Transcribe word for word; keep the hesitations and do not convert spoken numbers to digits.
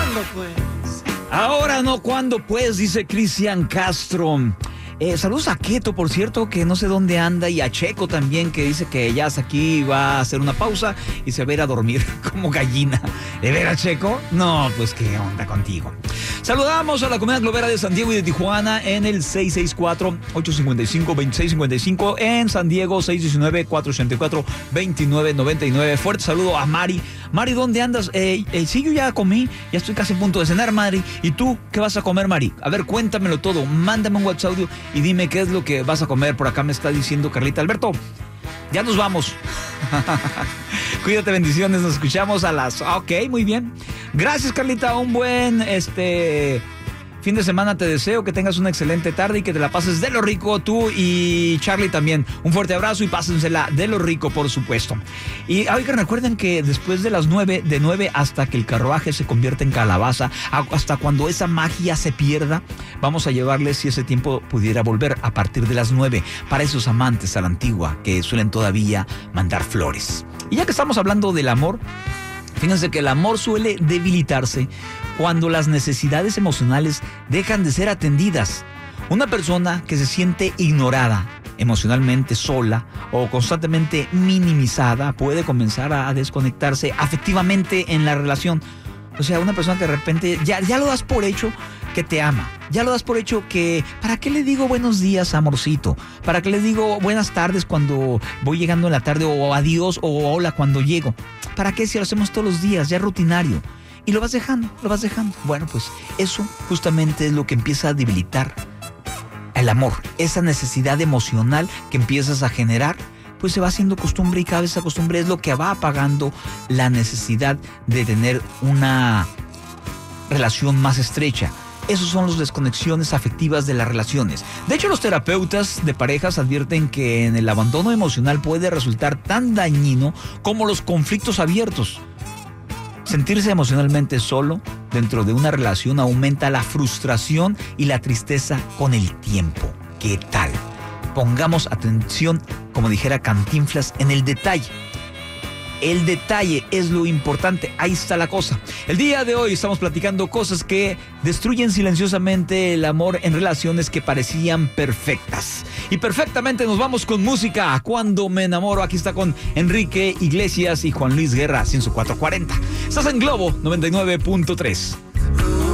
¿cuándo pues? Ahora no, ¿cuándo pues? Dice Cristian Castro. Eh, saludos a Keto, por cierto, que no sé dónde anda, y a Checo también, que dice que ya hasta aquí va a hacer una pausa y se va a ir a dormir como gallina. ¿De veras, Checo? No, pues qué onda contigo. Saludamos a la comunidad globera de San Diego y de Tijuana en el seis seis cuatro, ocho cinco cinco, dos seis cinco cinco, en San Diego seis uno nueve, cuatro ocho cuatro, dos nueve nueve nueve. Fuerte saludo a Mari. Mari, ¿dónde andas? Eh, eh, sí, yo ya comí, ya estoy casi a punto de cenar, Mari. ¿Y tú qué vas a comer, Mari? A ver, cuéntamelo todo, mándame un WhatsApp audio y dime qué es lo que vas a comer. Por acá me está diciendo Carlita. Alberto, ya nos vamos. Cuídate, bendiciones, nos escuchamos a las... Ok, muy bien. Gracias, Carlita, un buen este fin de semana te deseo, que tengas una excelente tarde y que te la pases de lo rico, tú y Charlie también. Un fuerte abrazo y pásensela de lo rico, por supuesto. Y oigan, recuerden que después de las nueve, de nueve hasta que el carruaje se convierte en calabaza, hasta cuando esa magia se pierda, vamos a llevarles, si ese tiempo pudiera volver, a partir de las nueve, para esos amantes a la antigua que suelen todavía mandar flores. Y ya que estamos hablando del amor, fíjense que el amor suele debilitarse cuando las necesidades emocionales dejan de ser atendidas. Una persona que se siente ignorada, emocionalmente sola o constantemente minimizada puede comenzar a desconectarse afectivamente en la relación. O sea, una persona que de repente ya, ya lo das por hecho que te ama. Ya lo das por hecho que... ¿Para qué le digo buenos días, amorcito? ¿Para qué le digo buenas tardes cuando voy llegando en la tarde? O adiós o hola cuando llego. ¿Para qué si lo hacemos todos los días? Ya es rutinario. Y lo vas dejando, lo vas dejando. Bueno, pues eso justamente es lo que empieza a debilitar el amor. Esa necesidad emocional que empiezas a generar, pues se va haciendo costumbre, y cada vez esa costumbre es lo que va apagando la necesidad de tener una relación más estrecha. Esos son las desconexiones afectivas de las relaciones. De hecho, los terapeutas de parejas advierten que en el abandono emocional puede resultar tan dañino como los conflictos abiertos. Sentirse emocionalmente solo dentro de una relación aumenta la frustración y la tristeza con el tiempo. ¿Qué tal? Pongamos atención, como dijera Cantinflas, en el detalle. El detalle es lo importante, ahí está la cosa. El día de hoy estamos platicando cosas que destruyen silenciosamente el amor en relaciones que parecían perfectas. Y perfectamente nos vamos con música. Cuando me enamoro, aquí está con Enrique Iglesias y Juan Luis Guerra, ciento cuatro cuarenta. Estás en Globo noventa y nueve punto tres.